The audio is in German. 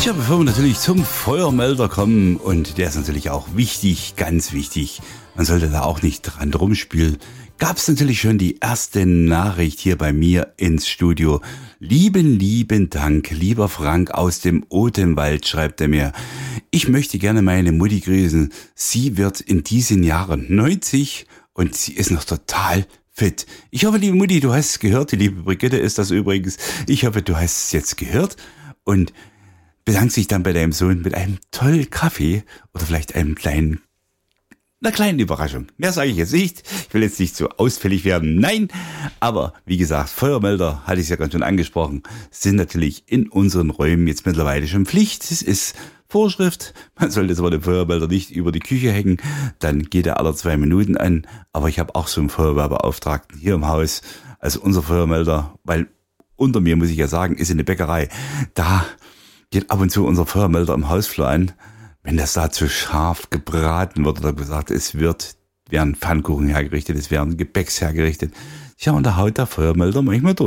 Ja, bevor wir natürlich zum Feuermelder kommen, und der ist natürlich auch wichtig, ganz wichtig, man sollte da auch nicht dran rumspielen, gab es natürlich schon die erste Nachricht hier bei mir ins Studio. Lieben Dank, lieber Frank aus dem Odenwald, schreibt er mir. Ich möchte gerne meine Mutti grüßen. Sie wird in diesen Jahren 90 und sie ist noch total fit. Ich hoffe, liebe Mutti, du hast es gehört. Die liebe Brigitte ist das übrigens. Ich hoffe, du hast es jetzt gehört und bedankt sich dann bei deinem Sohn mit einem tollen Kaffee oder vielleicht einer kleinen Überraschung. Mehr sage ich jetzt nicht. Ich will jetzt nicht so ausfällig werden. Nein, aber wie gesagt, Feuermelder, hatte ich es ja ganz schon angesprochen, sind natürlich in unseren Räumen jetzt mittlerweile schon Pflicht. Es ist Vorschrift. Man sollte zwar den Feuermelder nicht über die Küche hängen, dann geht er alle 2 Minuten an. Aber ich habe auch so einen Feuerwehrbeauftragten hier im Haus. Also unser Feuermelder, weil unter mir, muss ich ja sagen, ist eine Bäckerei. Da geht ab und zu unser Feuermelder im Hausflur an. Wenn das da zu scharf gebraten wird oder gesagt, werden Pfannkuchen hergerichtet, es werden Gebäcks hergerichtet. Ja, und da haut der Feuermelder manchmal durch.